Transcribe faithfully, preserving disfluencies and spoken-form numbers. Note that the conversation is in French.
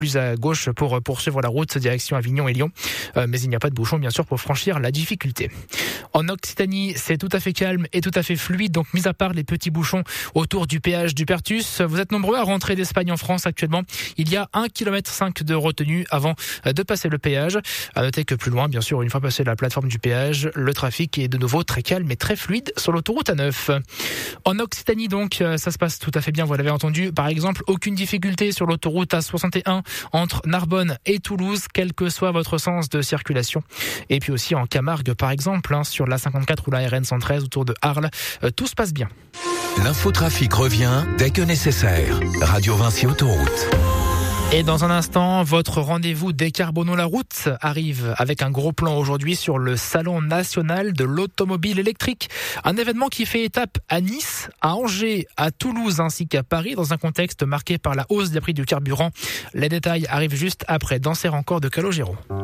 plus à gauche pour poursuivre la route direction Avignon et Lyon. Euh, mais il n'y a pas de bouchon, bien sûr, pour franchir la difficulté. En Occitanie, c'est tout à fait calme et tout à fait fluide. Donc, mis à part les petits bouchons autour du péage du Pertus, vous êtes nombreux à rentrer d'Espagne en France actuellement. Il y a un kilomètre cinq de retenue avant de passer le péage. À noter que plus loin, bien sûr, une fois passé la plateforme du péage, le trafic est de nouveau très calme et très fluide sur l'autoroute A neuf. En Occitanie, donc, ça se passe tout à fait bien. Vous l'avez entendu. Par exemple, aucune difficulté sur l'autoroute A soixante et un entre Narbonne et Toulouse, quel que soit votre sens de circulation. Et puis aussi en Camargue, par exemple, hein, sur l'A cinquante-quatre ou la R N cent treize autour de Arles, euh, tout se passe bien. L'infotrafic revient dès que nécessaire. Radio Vinci Autoroute. Et dans un instant, votre rendez-vous Décarbonons la route arrive avec un gros plan aujourd'hui sur le Salon national de l'automobile électrique. Un événement qui fait étape à Nice, à Angers, à Toulouse ainsi qu'à Paris dans un contexte marqué par la hausse des prix du carburant. Les détails arrivent juste après Danser encore de Calogero.